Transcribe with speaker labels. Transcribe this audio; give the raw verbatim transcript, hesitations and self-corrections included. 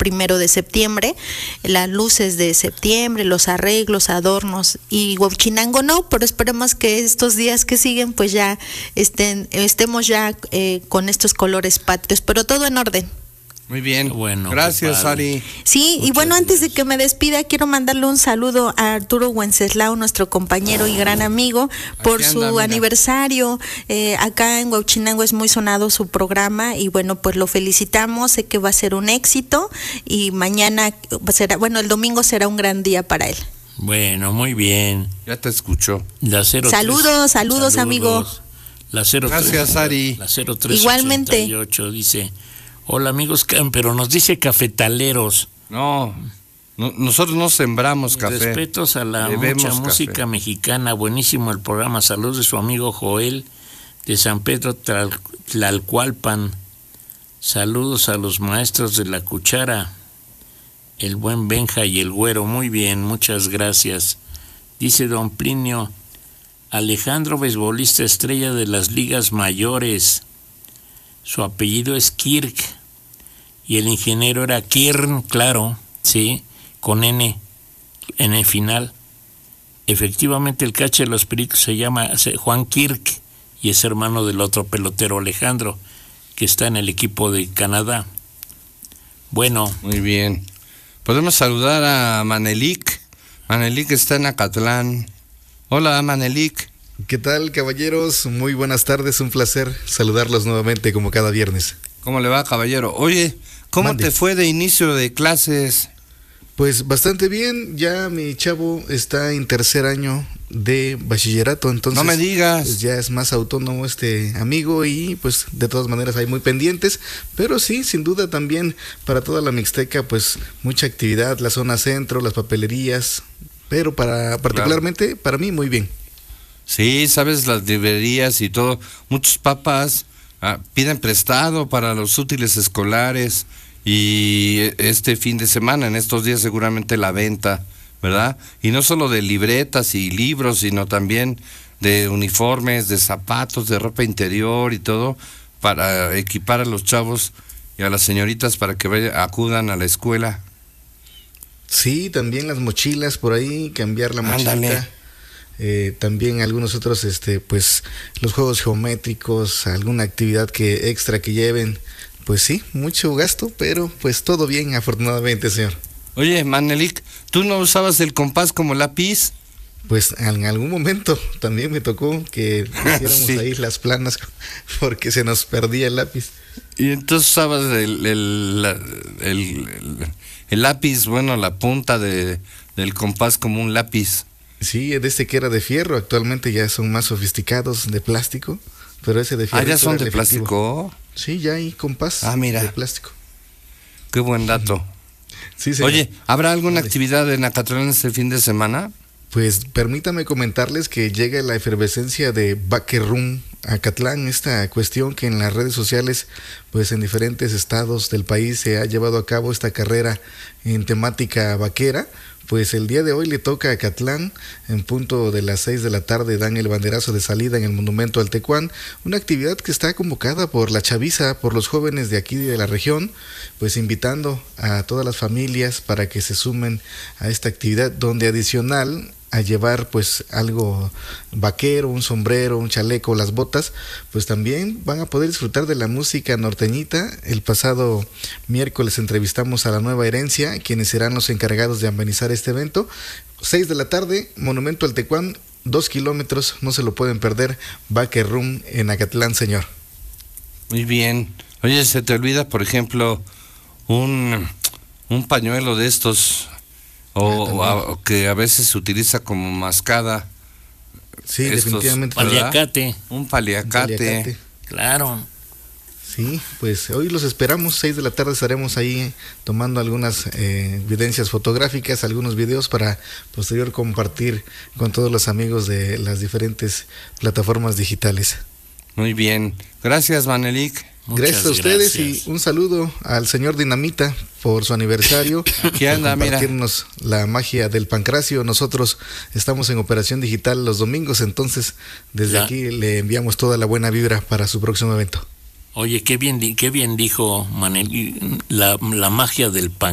Speaker 1: primero de septiembre, las luces de septiembre, los arreglos, adornos, y Huachinango no, pero esperemos que estos días que siguen pues ya estén, estemos ya eh, con estos colores patrios, pero todo en orden.
Speaker 2: Muy bien,
Speaker 3: bueno,
Speaker 2: gracias, Ari.
Speaker 1: Sí,
Speaker 3: Muchas
Speaker 1: y bueno, antes
Speaker 3: gracias.
Speaker 1: de que me despida, quiero mandarle un saludo a Arturo Wenceslao, nuestro compañero y gran amigo, por
Speaker 2: Aquí
Speaker 1: su
Speaker 2: anda, mira.
Speaker 1: aniversario. Eh, acá en Huachinango es muy sonado su programa y bueno, pues lo felicitamos, sé que va a ser un éxito y mañana será, bueno, el domingo será un gran día para él.
Speaker 3: Bueno, muy bien.
Speaker 2: Ya te escuchó.
Speaker 3: La cero
Speaker 1: Saludos,
Speaker 3: tres,
Speaker 1: saludos, amigo.
Speaker 3: La cero
Speaker 2: Gracias,
Speaker 3: tres,
Speaker 2: Ari.
Speaker 3: La cero tres
Speaker 1: Igualmente.
Speaker 3: ochenta y ocho dice: hola amigos, pero nos dice cafetaleros.
Speaker 2: No, no nosotros no sembramos café.
Speaker 3: Respetos a la
Speaker 2: Bebemos
Speaker 3: mucha
Speaker 2: café.
Speaker 3: música mexicana, buenísimo el programa. Saludos de su amigo Joel de San Pedro Tral- Tlalcualpan. Saludos a los maestros de la cuchara, el buen Benja y el güero. Muy bien, muchas gracias. Dice don Plinio: Alejandro, beisbolista estrella de las ligas mayores. Su apellido es Kirk y el ingeniero era Kirn, claro, sí, con N en el final. Efectivamente, el catcher de los Pericos se llama Juan Kirk y es hermano del otro pelotero Alejandro, que está en el equipo de Canadá. Bueno.
Speaker 2: Muy bien. Podemos saludar a Manelik. Manelik está en Acatlán. Hola, Manelik.
Speaker 4: ¿Qué tal, caballeros? Muy buenas tardes, un placer saludarlos nuevamente como cada viernes.
Speaker 2: ¿Cómo le va, caballero? Oye, ¿cómo
Speaker 4: Mande.
Speaker 2: te fue de inicio de clases?
Speaker 4: Pues bastante bien, ya mi chavo está en tercer año de bachillerato, entonces
Speaker 2: No me digas.
Speaker 4: pues ya es más autónomo este amigo y pues de todas maneras hay muy pendientes, pero sí, sin duda también para toda la Mixteca pues mucha actividad, la zona centro, las papelerías, pero para particularmente claro. Para mí muy bien.
Speaker 2: Sí, sabes, las librerías y todo, muchos papás ah, piden prestado para los útiles escolares y este fin de semana, en estos días seguramente la venta, ¿verdad? Y no solo de libretas y libros, sino también de uniformes, de zapatos, de ropa interior y todo, para equipar a los chavos y a las señoritas para que vayan, acudan a la escuela.
Speaker 4: Sí, también las mochilas por ahí, cambiar la mochila.
Speaker 2: Ándale.
Speaker 4: Eh, también algunos otros, este, pues, los juegos geométricos, alguna actividad que extra que lleven, pues sí, mucho gasto, pero pues todo bien, afortunadamente, señor.
Speaker 2: Oye, Manelik, ¿tú no usabas el compás como lápiz?
Speaker 4: Pues en algún momento también me tocó que hiciéramos sí. ahí las planas porque se nos perdía el lápiz.
Speaker 2: Y entonces usabas el, el, el, el, el lápiz, bueno, la punta de, del compás como un lápiz.
Speaker 4: Sí, de este que era de fierro, actualmente ya son más sofisticados de plástico, pero ese de fierro.
Speaker 2: Ah, ya son de plástico.
Speaker 4: Sí, ya hay compás
Speaker 2: ah, mira.
Speaker 4: de plástico.
Speaker 2: Qué buen dato.
Speaker 4: Sí, señor.
Speaker 2: Oye, ¿habrá alguna
Speaker 4: Vale.
Speaker 2: actividad en Acatlán este fin de semana?
Speaker 4: Pues permítame comentarles que llega la efervescencia de Vaquerum Acatlán, esta cuestión que en las redes sociales, pues en diferentes estados del país se ha llevado a cabo esta carrera en temática vaquera. Pues el día de hoy le toca a Acatlán, en punto de las seis de la tarde dan el banderazo de salida en el Monumento al Tecuán, una actividad que está convocada por la chaviza, por los jóvenes de aquí de la región, pues invitando a todas las familias para que se sumen a esta actividad, donde adicional a llevar pues algo vaquero, un sombrero, un chaleco, las botas, pues también van a poder disfrutar de la música norteñita. El pasado miércoles entrevistamos a la Nueva Herencia, quienes serán los encargados de amenizar este evento. seis de la tarde, Monumento al Tecuán, dos kilómetros, no se lo pueden perder, Vaquerum en Acatlán, señor.
Speaker 2: Muy bien. Oye, se te olvida, por ejemplo, un, un pañuelo de estos... O,
Speaker 4: ah,
Speaker 2: o, o que a veces se utiliza como mascada.
Speaker 4: Sí,
Speaker 2: estos,
Speaker 4: definitivamente.
Speaker 3: Paliacate.
Speaker 2: Un paliacate.
Speaker 4: Un paliacate.
Speaker 3: Claro.
Speaker 4: Sí, pues hoy los esperamos, seis de la tarde estaremos ahí tomando algunas eh, evidencias fotográficas, algunos videos para posterior compartir con todos los amigos de las diferentes plataformas digitales.
Speaker 2: Muy bien. Gracias, Manelik.
Speaker 4: Muchas gracias a ustedes gracias. Y un saludo al señor Dinamita por su aniversario.
Speaker 2: Aquí anda,
Speaker 4: por compartirnos
Speaker 2: mira.
Speaker 4: La magia del pancracio. Nosotros estamos en Operación Digital los domingos, entonces desde ya. Aquí le enviamos toda la buena vibra para su próximo evento.
Speaker 3: Oye, qué bien, qué bien dijo Manel, la, la magia del pan.